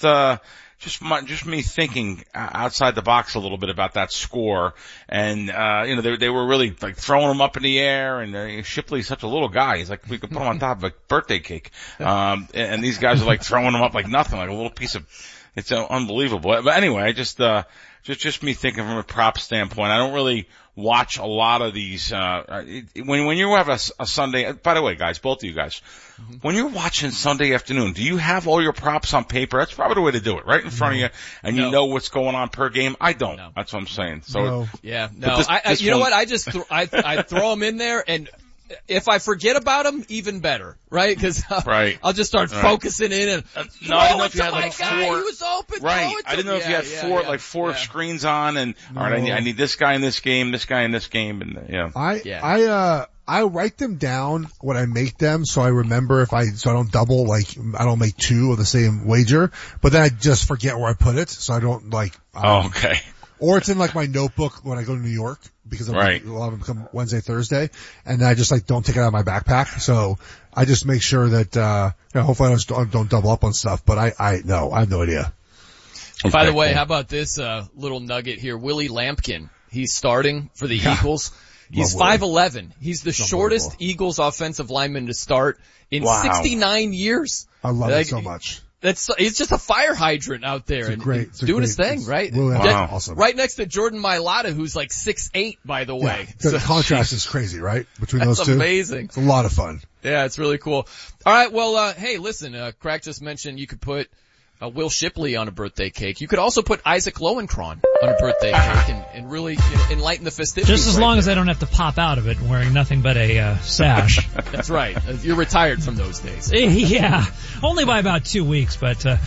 me thinking outside the box a little bit about that score. And, they were really like throwing him up in the air, and Shipley's such a little guy. He's like, we could put him on top of a birthday cake. And these guys are like throwing him up like nothing, like a little piece of, it's unbelievable. But anyway, just me thinking from a prop standpoint, I don't really watch a lot of these, when you have a Sunday, by the way, guys, both of you guys, when you're watching Sunday afternoon, do you have all your props on paper? That's probably the way to do it, right in front of you, and you know what's going on per game. I don't. No. That's what I'm saying. So, you know what? I throw them in there, and if I forget about them, even better, right? Because I'll just start focusing in and I didn't know if you had like four. He was open. Right. I didn't know if you had four screens on, and all right, I need this guy in this game, this guy in this game, and I write them down when I make them, so I remember so I don't double, like I don't make two of the same wager, but then I just forget where I put it, so I don't okay. Or it's in like my notebook when I go to New York, because a lot of them come Wednesday, Thursday, and I just don't take it out of my backpack. So I just make sure that, hopefully I don't double up on stuff, but I have no idea. By the way, how about this, little nugget here? Willie Lampkin. He's starting for the Eagles. He's 5'11". He's the shortest Eagles offensive lineman to start in 69 years. I love it so much. He's just a fire hydrant out there doing his thing, right? Really awesome. Right next to Jordan Mailata, who's like 6'8", by the way. Yeah, the contrast is crazy, right? Between those two. That's amazing. It's a lot of fun. Yeah, it's really cool. All right, well, hey, listen, Crack just mentioned you could put Will Shipley on a birthday cake. You could also put Isaac Lowenkron on a birthday cake and really enlighten the festivities. Just as long as I don't have to pop out of it wearing nothing but a sash. That's right. You're retired from those days. Yeah, only by about 2 weeks, but and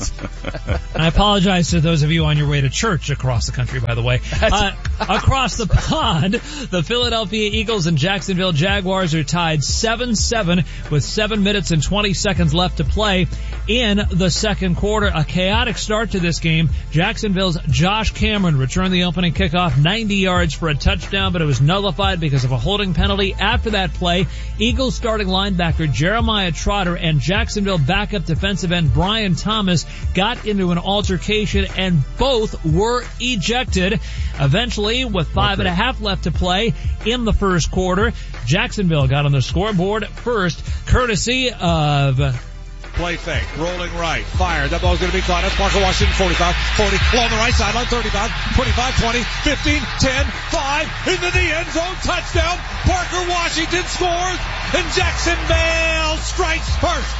I apologize to those of you on your way to church across the country, by the way. Across the pond, the Philadelphia Eagles and Jacksonville Jaguars are tied 7-7 with 7 minutes and 20 seconds left to play in the second quarter. A chaotic start to this game. Jacksonville's Josh Cameron returned the opening kickoff 90 yards for a touchdown, but it was nullified because of a holding penalty. After that play, Eagles starting linebacker Jeremiah Trotter and Jacksonville backup defensive end Brian Thomas got into an altercation, and both were ejected. Eventually, with 5.5 left to play in the first quarter, Jacksonville got on the scoreboard first, courtesy of play fake, rolling right, fire, that ball's going to be caught. That's Parker Washington, 45, 40, along the right sideline, 35, 25, 20, 15, 10, 5, into the end zone, touchdown. Parker Washington scores, and Jacksonville strikes first.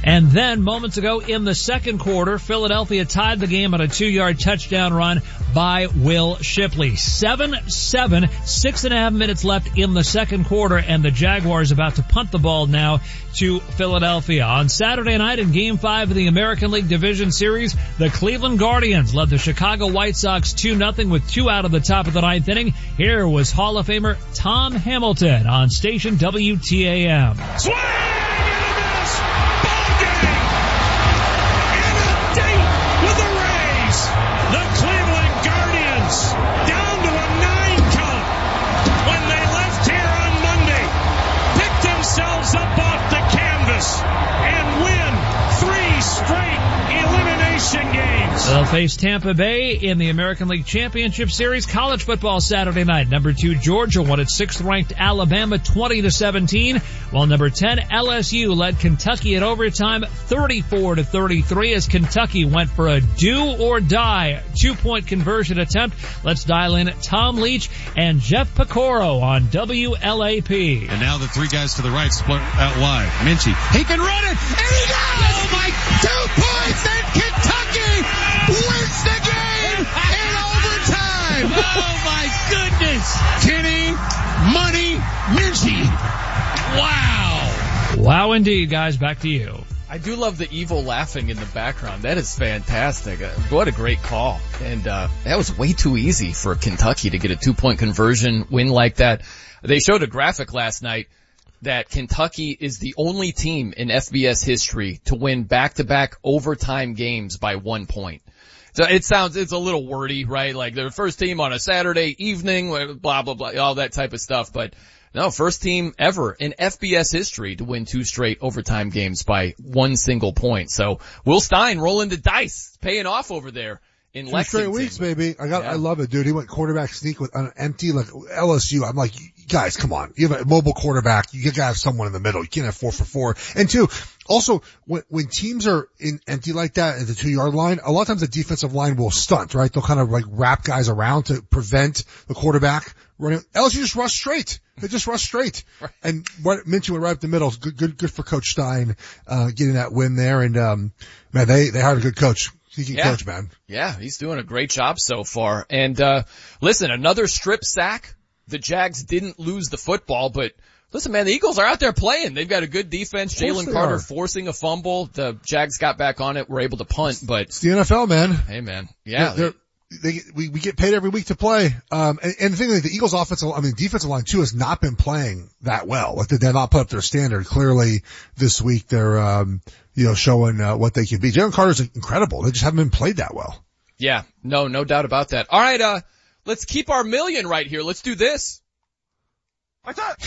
And then moments ago in the second quarter, Philadelphia tied the game on a 2-yard touchdown run by Will Shipley. 7-7, 6.5 minutes left in the second quarter, and the Jaguars about to punt the ball now to Philadelphia. On Saturday night in Game 5 of the American League Division Series, the Cleveland Guardians led the Chicago White Sox 2-0 with 2 out of the top of the ninth inning. Here was Hall of Famer Tom Hamilton on station WTAM. Swing and a miss! Ball game! And a date with the Rays! The Cleveland Guardians down to a 9 count when they left here on Monday, picked themselves up off the canvas and win 3 straight elimination games. They'll face Tampa Bay in the American League Championship Series. College football Saturday night. Number 2 Georgia won its 6th-ranked Alabama 20-17, while number 10 LSU led Kentucky at overtime 34-33 as Kentucky went for a do-or-die 2-point conversion attempt. Let's dial in Tom Leach and Jeff Pecoro on WLAP. And now the 3 guys to the right split out wide. Minchie, he can run it, and he does! Oh my, 2 points, and Kentucky wins the game in overtime! Oh my goodness! Kenny Money Minchie. Wow. Wow indeed, guys. Back to you. I do love the evil laughing in the background. That is fantastic. What a great call. And that was way too easy for Kentucky to get a 2-point conversion win like that. They showed a graphic last night that Kentucky is the only team in FBS history to win back-to-back overtime games by 1 point. So it's a little wordy, right? Like they're the first team on a Saturday evening, blah, blah, blah, all that type of stuff. But no, first team ever in FBS history to win 2 straight overtime games by 1 single point. So Will Stein rolling the dice, paying off over there in 2 Lexington. straight weeks, baby. I love it, dude. He went quarterback sneak with an empty, like LSU. I'm like, guys, come on. You have a mobile quarterback. You gotta have someone in the middle. You can't have 4 for 4. And 2, also, when teams are in empty like that at the 2-yard line, a lot of times the defensive line will stunt, right? They'll kind of like wrap guys around to prevent the quarterback running. LSU just rush straight. They just rush straight. Right. And what Minchie went right up the middle. Good for Coach Stein, getting that win there. And, man, they hired a good coach. He can coach, man. Yeah, he's doing a great job so far. And, listen, another strip sack. The Jags didn't lose the football, but listen, man, the Eagles are out there playing. They've got a good defense. Jalen Carter forcing a fumble. The Jags got back on it. Were able to punt, but it's the NFL, man. Hey, man. Yeah. We get paid every week to play. And the thing is, the Eagles defensive line too has not been playing that well. Like they're not put up their standard. Clearly this week they're, showing, what they can be. Jalen Carter's incredible. They just haven't been played that well. Yeah. No doubt about that. All right. Let's keep our million right here. Let's do this. What's up?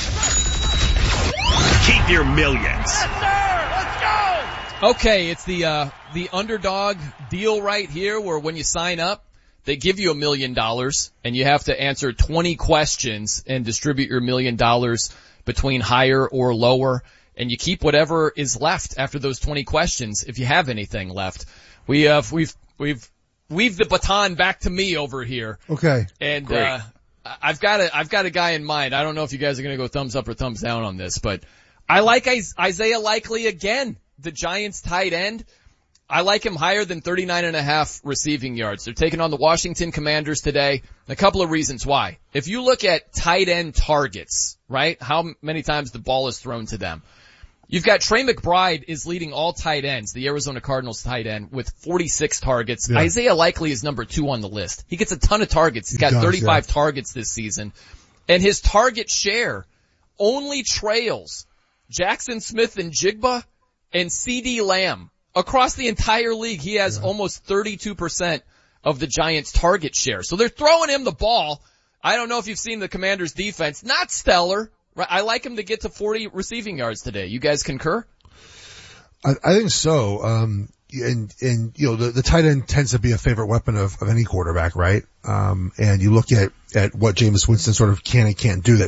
Keep your millions. Yes, sir. Let's go. Okay. It's the underdog deal right here where when you sign up, they give you $1 million and you have to answer 20 questions and distribute your $1 million between higher or lower. And you keep whatever is left after those 20 questions if you have anything left. We've the baton back to me over here. Okay. And I've got a guy in mind. I don't know if you guys are going to go thumbs up or thumbs down on this, but I like Isaiah Likely again, the Giants tight end. I like him higher than 39.5 receiving yards. They're taking on the Washington Commanders today. A couple of reasons why. If you look at tight end targets, right? How many times the ball is thrown to them. You've got Trey McBride is leading all tight ends, the Arizona Cardinals tight end, with 46 targets. Yeah. Isaiah Likely is number 2 on the list. He gets a ton of targets. He's got 35 targets this season. And his target share only trails Jackson Smith and Jigba and CeeDee Lamb. Across the entire league, he has almost 32% of the Giants' target share. So they're throwing him the ball. I don't know if you've seen the Commanders' defense. Not stellar. I like him to get to 40 receiving yards today. You guys concur? I think so. And the tight end tends to be a favorite weapon of any quarterback, right? And you look at what Jameis Winston sort of can and can't do that